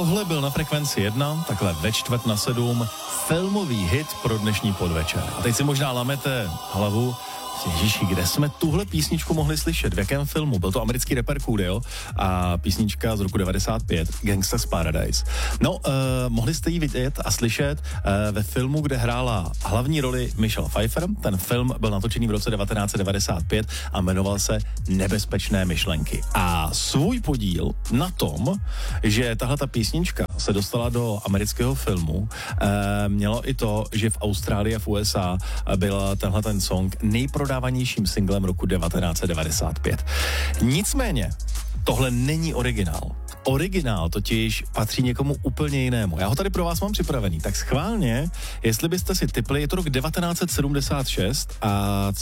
Tohle byl na Frekvenci 1, takhle ve 6:45, filmový hit pro dnešní podvečer. A teď si možná lamete hlavu, ježiši, kde jsme tuhle písničku mohli slyšet, v jakém filmu? Byl to americký rapper Coolio a písnička z roku 95, Gangsta's Paradise. No, mohli jste ji vidět a slyšet ve filmu, kde hrála hlavní roli Michelle Pfeiffer. Ten film byl natočený v roce 1995 a jmenoval se Nebezpečné myšlenky. A svůj podíl na tom, že tahle ta písnička se dostala do amerického filmu, mělo i to, že v Austrálii a v USA byl tenhle ten song nejprodávanějším singlem roku 1995. Nicméně, tohle není originál. Originál totiž patří někomu úplně jinému. Já ho tady pro vás mám připravený, tak schválně, jestli byste si tipli, je to rok 1976 a